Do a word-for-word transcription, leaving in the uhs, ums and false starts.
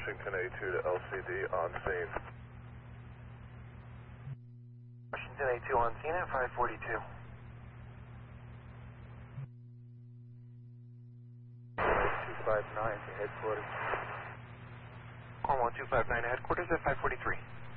Washington A two to L C D on scene. Washington A two on scene at five forty-two. two five nine to headquarters. Cornwall two five nine headquarters at five forty-three.